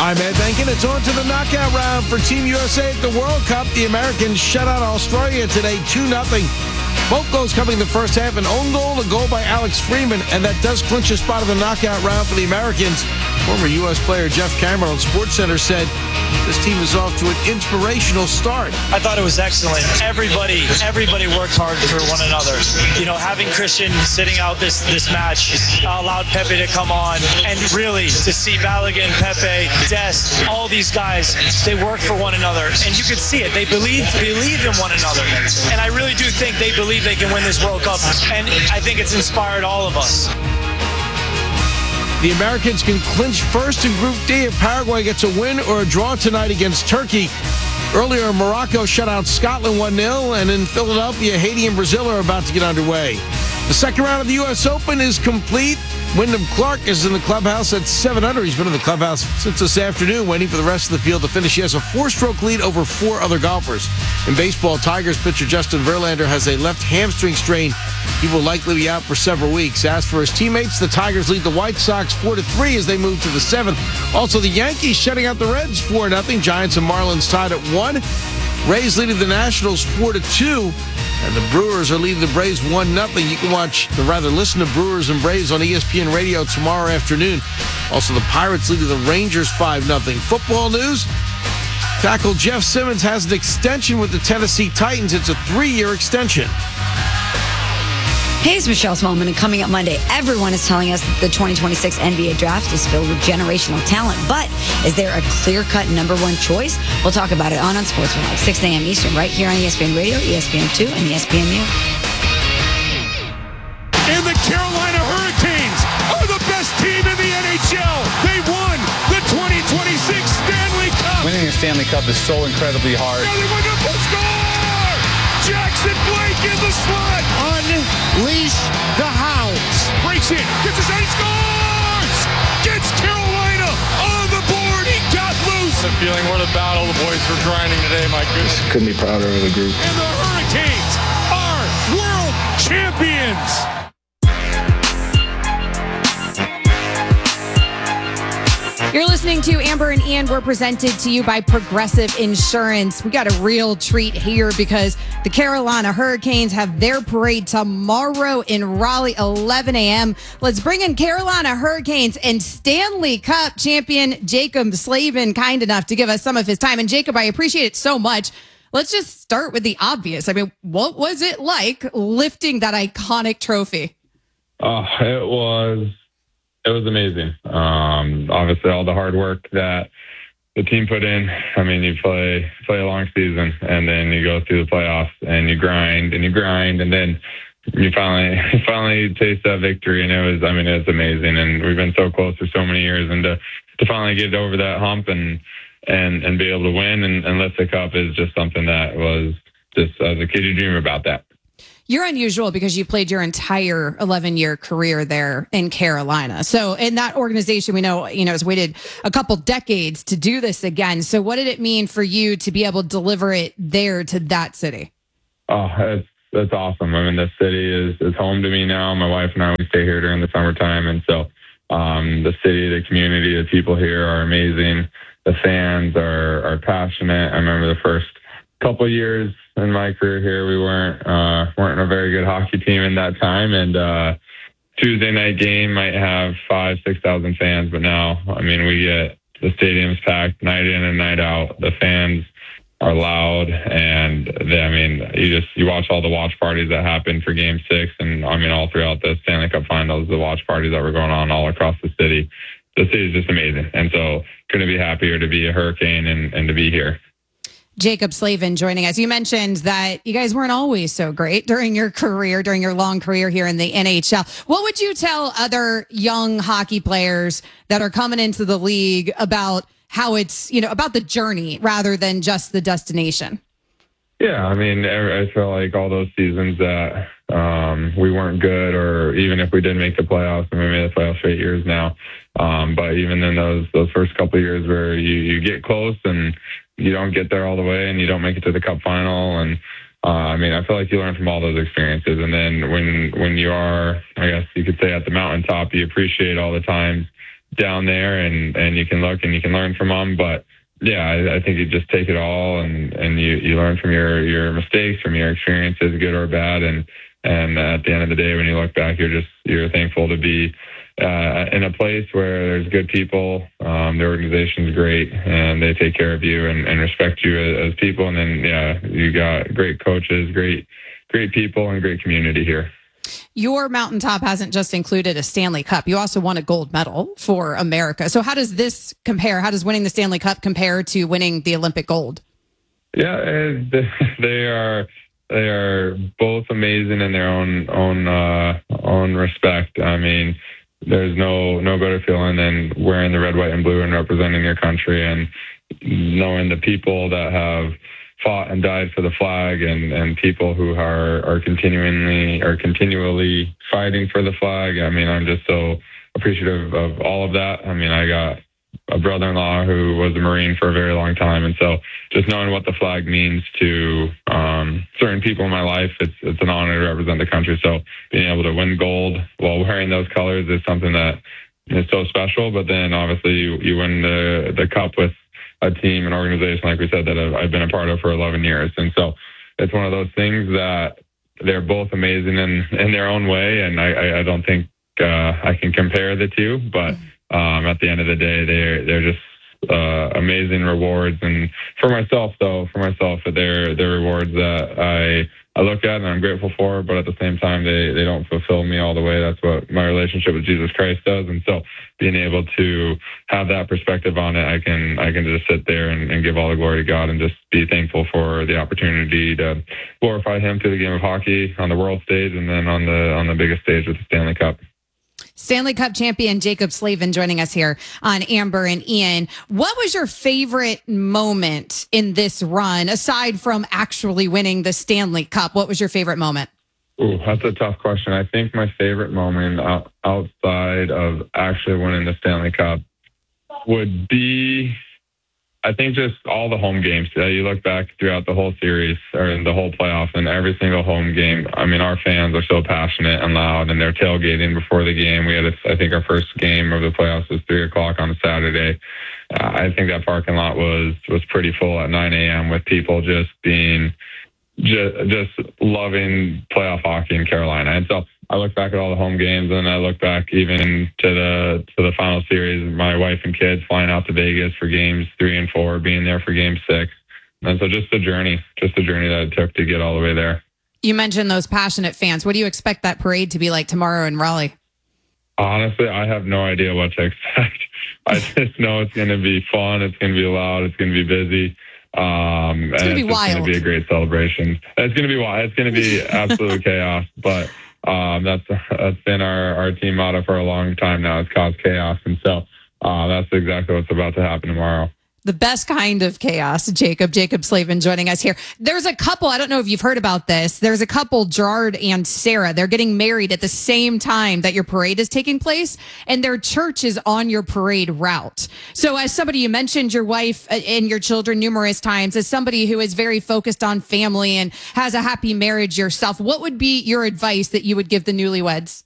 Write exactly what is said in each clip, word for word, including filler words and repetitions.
I'm Ed Benkin. It's on to the knockout round for Team U S A at the World Cup. The Americans shut out Australia today two nothing. Both goals coming in the first half. An own goal, a goal by Alex Freeman, and that does clinch a spot in the knockout round for the Americans. Former U S player Jeff Cameron on SportsCenter said this team is off to an inspirational start. I thought it was excellent. Everybody, everybody worked hard for one another. You know, having Christian sitting out this, this match allowed Pepe to come on, and really to see Balogun, Pepe, Des, all these guys, they work for one another, and you could see it. They believe, believe in one another, and I really do think they believe they can win this World Cup, and I think it's inspired all of us. The Americans can clinch first in Group D if Paraguay gets a win or a draw tonight against Turkey. Earlier, Morocco shut out Scotland one nil, and in Philadelphia, Haiti and Brazil are about to get underway. The second round of the U S Open is complete. Wyndham Clark is in the clubhouse at seven under. He's been in the clubhouse since this afternoon, waiting for the rest of the field to finish. He has a four-stroke lead over four other golfers. In baseball, Tigers pitcher Justin Verlander has a left hamstring strain. He will likely be out for several weeks. As for his teammates, the Tigers lead the White Sox four to three as they move to the seventh. Also, the Yankees shutting out the Reds four nothing. Giants and Marlins tied at one. Rays leading the Nationals four to two. And the Brewers are leading the Braves one nothing. You can watch, or rather listen to Brewers and Braves on E S P N Radio tomorrow afternoon. Also, the Pirates leading the Rangers five nothing. Football news. Tackle Jeff Simmons has an extension with the Tennessee Titans. It's a three-year extension. Hey, it's Michelle Smallman, and coming up Monday, everyone is telling us that the twenty twenty-six N B A draft is filled with generational talent. But is there a clear-cut number one choice? We'll talk about it on on Sports Live, six a.m. Eastern, right here on E S P N Radio, E S P N two, and E S P N U. And the Carolina Hurricanes are the best team in the N H L. They won the twenty twenty-six Stanley Cup. Winning a Stanley Cup is so incredibly hard. Now they win the score! Jackson Blake in the slot. Unleash the Hounds. Breaks in, gets his shot, he scores! Gets Carolina on the board. He got loose. The feeling, what a battle the boys were grinding today, my goodness. Couldn't be prouder of the group. And the Hurricanes are world champions. You're listening to Amber and Ian. We're presented to you by Progressive Insurance. We got a real treat here because the Carolina Hurricanes have their parade tomorrow in Raleigh, eleven a.m. Let's bring in Carolina Hurricanes and Stanley Cup champion Jacob Slavin, kind enough to give us some of his time. And Jacob, I appreciate it so much. Let's just start with the obvious. I mean, what was it like lifting that iconic trophy? Oh, it was... It was amazing. Um, obviously, all the hard work that the team put in. I mean, you play play a long season, and then you go through the playoffs, and you grind and you grind, and then you finally finally taste that victory. And it was, I mean, it's amazing. And we've been so close for so many years, and to to finally get over that hump and and and be able to win and, and lift the cup is just something that was just as a kid you dream about that. You're unusual because you've played your entire eleven-year career there in Carolina. So in that organization, we know, you know, has waited a couple decades to do this again. So what did it mean for you to be able to deliver it there to that city? Oh, it's, that's awesome. I mean, the city is, is home to me now. My wife and I, we stay here during the summertime. And so um, the city, the community, the people here are amazing. The fans are, are passionate. I remember the first couple of years in my career here, we weren't uh, weren't a very good hockey team in that time, and uh, Tuesday night game might have five, six thousand fans, but now, I mean, we get the stadiums packed night in and night out. The fans are loud, and they, I mean, you just you watch all the watch parties that happen for Game Six, and I mean, all throughout the Stanley Cup Finals, the watch parties that were going on all across the city. The city is just amazing, and so couldn't be happier to be a Hurricane and, and to be here. Jacob Slavin joining us. You mentioned that you guys weren't always so great during your career, during your long career here in the N H L. What would you tell other young hockey players that are coming into the league about how it's, you know, about the journey rather than just the destination? Yeah, I mean, I feel like all those seasons that um, we weren't good, or even if we did make the playoffs, and we made the playoffs for eight years now, um, but even in those those first couple of years where you, you get close and you don't get there all the way and you don't make it to the cup final. And uh, I mean, I feel like you learn from all those experiences. And then when, when you are, I guess you could say, at the mountaintop, you appreciate all the times down there, and, and you can look and you can learn from them. But yeah, I, I think you just take it all and, and you, you learn from your, your mistakes, from your experiences, good or bad. And, and at the end of the day, when you look back, you're just, you're thankful to be uh, in a place where there's good people. Um, the organization's great and they take care of you and, and respect you as, as people. And then, yeah, you got great coaches, great, great people and great community here. Your mountaintop hasn't just included a Stanley Cup. You also won a gold medal for America. So how does this compare? How does winning the Stanley Cup compare to winning the Olympic gold? Yeah, they are they are both amazing in their own own uh, own respect. I mean, there's no no better feeling than wearing the red, white, and blue and representing your country and knowing the people that have fought and died for the flag, and, and people who are, are continually are continually fighting for the flag. I mean, I'm just so appreciative of all of that. I mean, I got a brother-in-law who was a Marine for a very long time, and so just knowing what the flag means to um, certain people in my life, it's it's an honor to represent the country. So being able to win gold while wearing those colors is something that is so special. But then obviously you, you win the the cup with a team, an organization, like we said, that I've been a part of for eleven years. And so it's one of those things that they're both amazing in, in their own way. And I, I don't think uh, I can compare the two, but um, at the end of the day, they're, they're just uh, amazing rewards. And for myself, though, for myself, they're, they're rewards that I, I look at and I'm grateful for, but at the same time, they, they don't fulfill me all the way. That's what my relationship with Jesus Christ does. And so being able to have that perspective on it, I can, I can just sit there and, and give all the glory to God and just be thankful for the opportunity to glorify him through the game of hockey on the world stage and then on the, on the biggest stage with the Stanley Cup. Stanley Cup champion Jaccob Slavin joining us here on Amber and Ian. What was your favorite moment in this run, aside from actually winning the Stanley Cup? What was your favorite moment? Ooh, that's a tough question. I think my favorite moment out, outside of actually winning the Stanley Cup would be, I think, just all the home games. Uh, you look back throughout the whole series or the whole playoffs and every single home game. I mean, our fans are so passionate and loud, and they're tailgating before the game. We had, a, I think, our first game of the playoffs was three o'clock on a Saturday. Uh, I think that parking lot was was pretty full at nine a.m. with people just being just just loving playoff hockey in Carolina. And so I look back at all the home games, and I look back even to the to the final series. My wife and kids flying out to Vegas for games three and four, being there for game six, and so just the journey, just the journey that it took to get all the way there. You mentioned those passionate fans. What do you expect that parade to be like tomorrow in Raleigh? Honestly, I have no idea what to expect. I just know it's going to be fun. It's going to be loud. It's going to be busy. Um, it's going to be wild. It's going to be a great celebration. It's going to be wild. It's going to be absolute chaos, but. Um, that's that's been our, our team motto for a long time now. It's cause chaos. And so uh, that's exactly what's about to happen tomorrow. The best kind of chaos, Jaccob. Jaccob Slavin joining us here. There's a couple, I don't know if you've heard about this. There's a couple, Gerard and Sarah. They're getting married at the same time that your parade is taking place, and their church is on your parade route. So as somebody, you mentioned your wife and your children numerous times, as somebody who is very focused on family and has a happy marriage yourself, what would be your advice that you would give the newlyweds?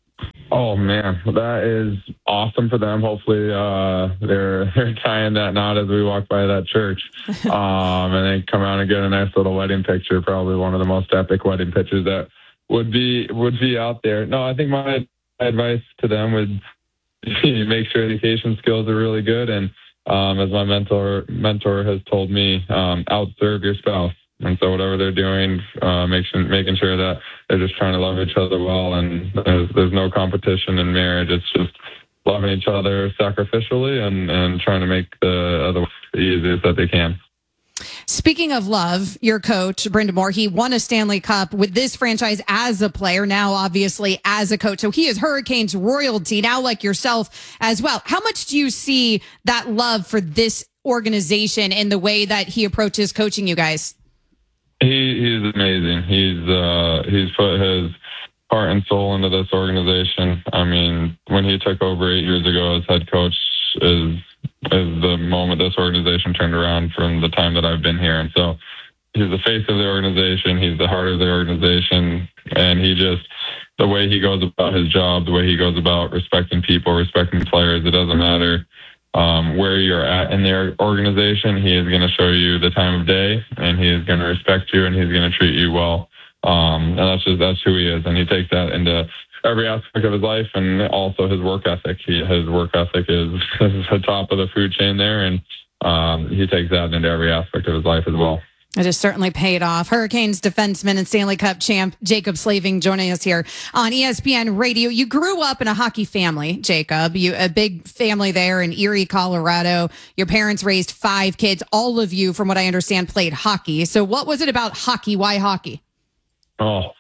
Oh man, that is awesome for them. Hopefully, uh, they're they're tying that knot as we walk by that church, um, and then come out and get a nice little wedding picture. Probably one of the most epic wedding pictures that would be would be out there. No, I think my advice to them would be make sure education skills are really good, and um, as my mentor mentor has told me, um, outserve your spouse. And so whatever they're doing, uh, making making sure that they're just trying to love each other well, and there's, there's no competition in marriage. It's just loving each other sacrificially and, and trying to make the other the easiest that they can. Speaking of love, your coach, Brendan Moore, he won a Stanley Cup with this franchise as a player, now obviously as a coach. So he is Hurricanes royalty, now like yourself as well. How much do you see that love for this organization in the way that he approaches coaching you guys? He he's amazing. He's uh, he's put his heart and soul into this organization. I mean, when he took over eight years ago as head coach, is is the moment this organization turned around from the time that I've been here. And so he's the face of the organization. He's the heart of the organization, and he just the way he goes about his job, the way he goes about respecting people, respecting players. It doesn't matter um, where you're at in their organization. He is going to show you the time of day, and he is going to respect you, and he's going to treat you well. Um, and that's just that's who he is, and he takes that into every aspect of his life, and also his work ethic. He, his work ethic is, is the top of the food chain there, and um, he takes that into every aspect of his life as well. It has certainly paid off. Hurricanes defenseman and Stanley Cup champ Jaccob Slavin joining us here on E S P N Radio. You grew up in a hockey family, Jacob. You a big family there in Erie, Colorado. Your parents raised five kids. All of you, from what I understand, played hockey. So what was it about hockey? Why hockey? Oh,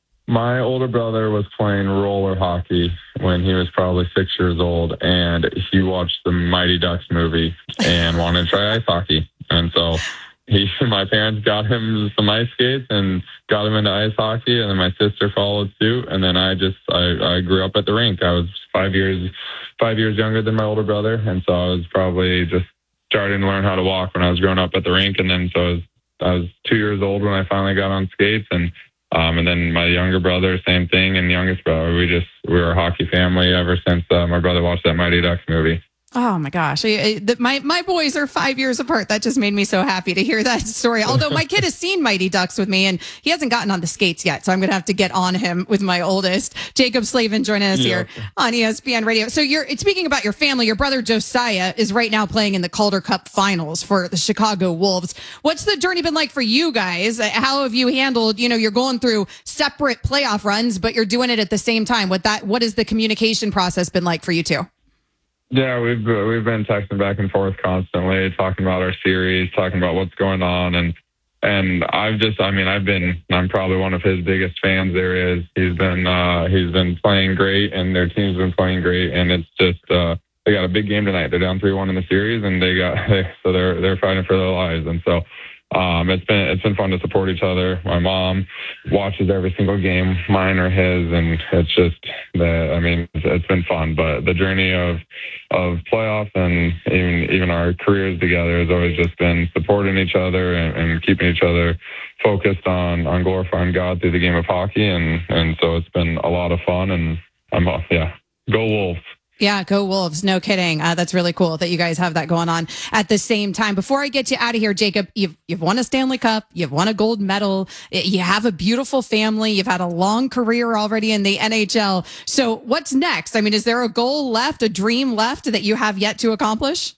my older brother was playing roller hockey when he was probably six years old, and he watched the Mighty Ducks movie and wanted to try ice hockey. And so he, my parents got him some ice skates and got him into ice hockey, and then my sister followed suit. And then I just, I, I grew up at the rink. I was five years, five years younger than my older brother. And so I was probably just starting to learn how to walk when I was growing up at the rink. And then so I was, I was two years old when I finally got on skates, and Um, and then my younger brother, same thing, and youngest brother. We just, we were a hockey family ever since uh, my brother watched that Mighty Ducks movie. Oh my gosh. I, I, my, my boys are five years apart. That just made me so happy to hear that story. Although my kid has seen Mighty Ducks with me and he hasn't gotten on the skates yet. So I'm going to have to get on him with my oldest. Jaccob Slavin joining us yeah. here on E S P N Radio. So you're speaking about your family. Your brother Josiah is right now playing in the Calder Cup finals for the Chicago Wolves. What's the journey been like for you guys? How have you handled, you know, you're going through separate playoff runs, but you're doing it at the same time. What that, what has the communication process been like for you two? Yeah, we've we've been texting back and forth constantly, talking about our series, talking about what's going on, and and I've just, I mean, I've been, I'm probably one of his biggest fans there is. He's been uh, he's been playing great, and their team's been playing great, and it's just uh, they got a big game tonight. They're down three one in the series, and they got they, so they're they're fighting for their lives, and so. Um, it's been it's been fun to support each other. My mom watches every single game, mine or his, and it's just the. I mean, it's, it's been fun. But the journey of of playoffs and even even our careers together has always just been supporting each other and, and keeping each other focused on on glorifying God through the game of hockey. And and so it's been a lot of fun. And I'm yeah, go Wolves. Yeah, go Wolves. No kidding. Uh, that's really cool that you guys have that going on at the same time. Before I get you out of here, Jacob, you've, you've won a Stanley Cup. You've won a gold medal. You have a beautiful family. You've had a long career already in the N H L. So what's next? I mean, is there a goal left, a dream left that you have yet to accomplish?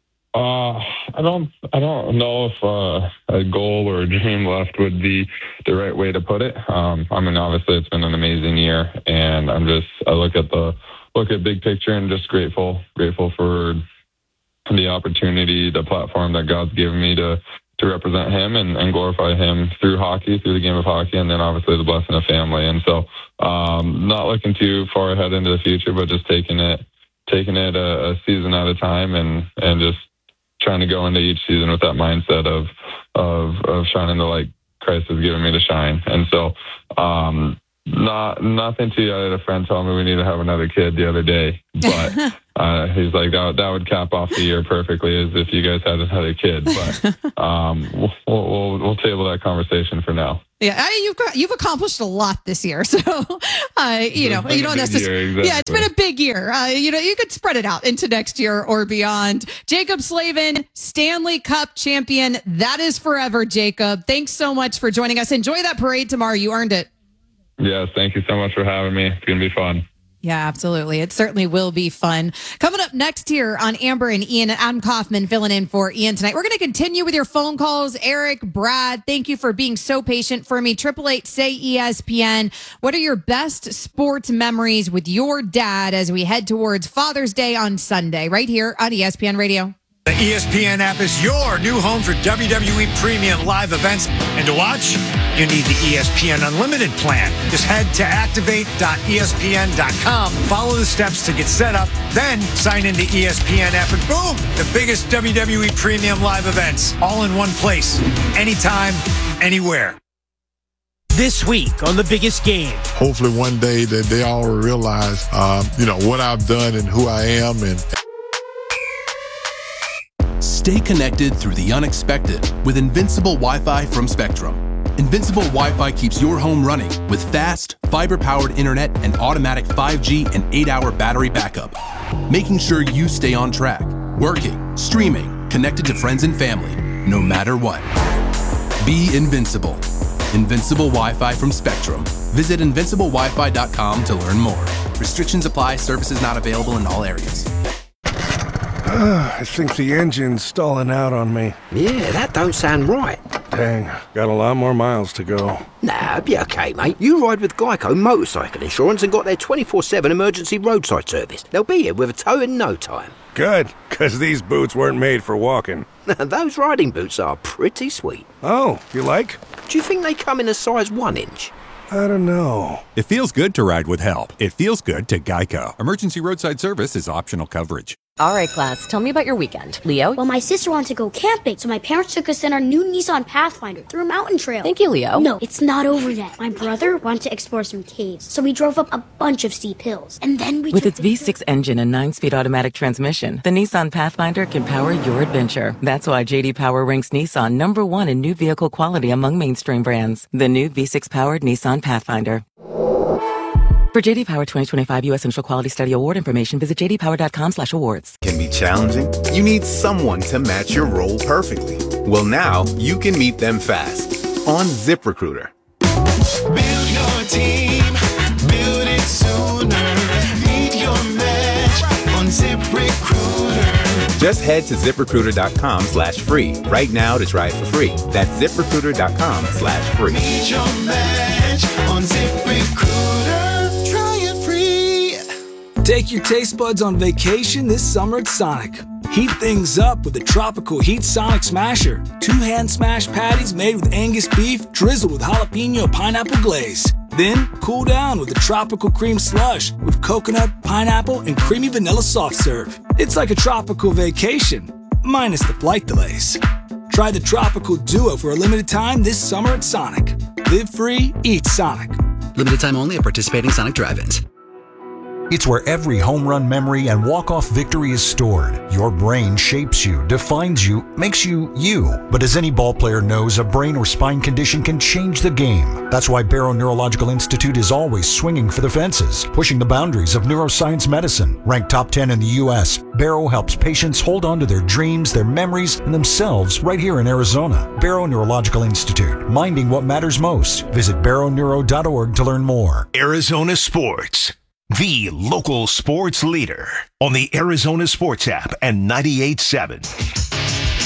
Uh, I don't, I don't know if uh, a goal or a dream left would be the right way to put it. Um, I mean, obviously it's been an amazing year, and I'm just, I look at the, look at big picture and just grateful, grateful for the opportunity, the platform that God's given me to, to represent him and, and glorify him through hockey, through the game of hockey, and then obviously the blessing of family. And so, um, not looking too far ahead into the future, but just taking it, taking it a, a season at a time, and, and just trying to go into each season with that mindset of, of, of shining the light Christ has given me to shine. And so, um, Not nothing too. I had a friend tell me we need to have another kid the other day, but uh, he's like that. That would cap off the year perfectly, as if you guys had another kid. But um, we'll, we'll we'll table that conversation for now. Yeah, I, you've got, you've accomplished a lot this year, so uh, you know you don't necessarily. Exactly. Yeah, it's been a big year. Uh, you know, you could spread it out into next year or beyond. Jaccob Slavin, Stanley Cup champion. That is forever, Jacob. Thanks so much for joining us. Enjoy that parade tomorrow. You earned it. Yes, thank you so much for having me. It's going to be fun. Yeah, absolutely. It certainly will be fun. Coming up next here on Amber and Ian, Adam Kaufman filling in for Ian tonight. We're going to continue with your phone calls. Eric, Brad, thank you for being so patient for me. Triple eight say E S P N. What are your best sports memories with your dad as we head towards Father's Day on Sunday, right here on E S P N Radio? The E S P N app is your new home for W W E Premium live events. And to watch, you need the E S P N Unlimited plan. Just head to activate dot E S P N dot com, follow the steps to get set up, then sign into E S P N app, and boom, the biggest W W E Premium live events, all in one place, anytime, anywhere. This week on The Biggest Game. Hopefully one day that they all realize, um, you know, what I've done and who I am. And stay connected through the unexpected with Invincible Wi-Fi from Spectrum. Invincible Wi-Fi keeps your home running with fast, fiber-powered internet and automatic five G and eight hour battery backup, making sure you stay on track, working, streaming, connected to friends and family, no matter what. Be invincible. Invincible Wi-Fi from Spectrum. Visit invincible wi fi dot com to learn more. Restrictions apply. Services not available in all areas. I think the engine's stalling out on me. Yeah, that don't sound right. Dang, got a lot more miles to go. Nah, be okay, mate. You ride with Geico Motorcycle Insurance and got their twenty-four seven emergency roadside service. They'll be here with a tow in no time. Good, because these boots weren't made for walking. Those riding boots are pretty sweet. Oh, you like? Do you think they come in a size one inch? I don't know. It feels good to ride with help. It feels good to Geico. Emergency roadside service is optional coverage. All right, class, tell me about your weekend. Leo? Well, my sister wanted to go camping, so my parents took us in our new Nissan Pathfinder through a mountain trail. Thank you, Leo. No, it's not over yet. My brother wanted to explore some caves, so we drove up a bunch of steep hills. And then we With took its the V six engine and nine-speed automatic transmission, the Nissan Pathfinder can power your adventure. That's why J D Power ranks Nissan number one in new vehicle quality among mainstream brands. The new V six-powered Nissan Pathfinder. For J D Power twenty twenty-five U S Central Quality Study Award information, visit j d power dot com slash awards. Can be challenging. You need someone to match your role perfectly. Well, now you can meet them fast on ZipRecruiter. Build your team, build it sooner. Meet your match on ZipRecruiter. Just head to ZipRecruiter.com slash free right now to try it for free. That's ZipRecruiter.com slash free. Meet your match on ZipRecruiter. Try it free. Take your taste buds on vacation this summer at Sonic. Heat things up with the Tropical Heat Sonic Smasher. Two hand smash patties made with Angus beef drizzled with jalapeno pineapple glaze. Then cool down with the Tropical Cream Slush with coconut, pineapple, and creamy vanilla soft serve. It's like a tropical vacation, minus the flight delays. Try the Tropical Duo for a limited time this summer at Sonic. Live free, eat Sonic. Limited time only at participating Sonic drive-ins. It's where every home run memory and walk-off victory is stored. Your brain shapes you, defines you, makes you you. But as any ball player knows, a brain or spine condition can change the game. That's why Barrow Neurological Institute is always swinging for the fences, pushing the boundaries of neuroscience medicine. Ranked top ten in the U S, Barrow helps patients hold on to their dreams, their memories, and themselves right here in Arizona. Barrow Neurological Institute, minding what matters most. Visit barrow neuro dot org to learn more. Arizona Sports, the local sports leader on the Arizona Sports app and ninety-eight point seven.